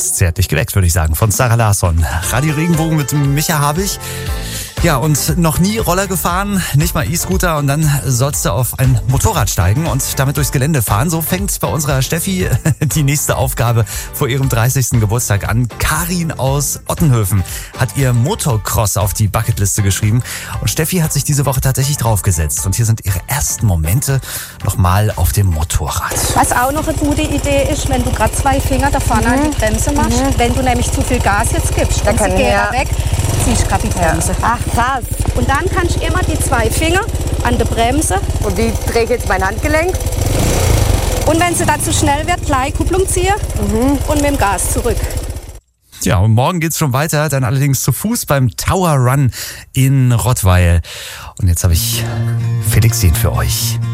ganz zärtlich geweckt, würde ich sagen, von Zara Larsson. Radio Regenbogen mit Micha Habich. Ja, und noch nie Roller gefahren, nicht mal E-Scooter und dann sollst du auf ein Motorrad steigen und damit durchs Gelände fahren. So fängt bei unserer Steffi die nächste Aufgabe vor ihrem 30. Geburtstag an. Karin aus Ottenhöfen hat ihr Motocross auf die Bucketliste geschrieben und Steffi hat sich diese Woche tatsächlich draufgesetzt. Und hier sind ihre ersten Momente nochmal auf dem Motorrad. Was auch noch eine gute Idee ist, wenn du gerade 2 Finger da vorne an die Bremse machst, wenn du nämlich zu viel Gas jetzt gibst, dann geht er weg, ziehst gerade die Bremse. Ach, krass. Und dann kannst du immer die 2 Finger an der Bremse. Und wie drehe ich jetzt mein Handgelenk? Und wenn sie dann zu schnell wird, gleich Kupplung ziehen und mit dem Gas zurück. Ja, und morgen geht's schon weiter, dann allerdings zu Fuß beim Tower Run in Rottweil. Und jetzt habe ich Felixin für euch.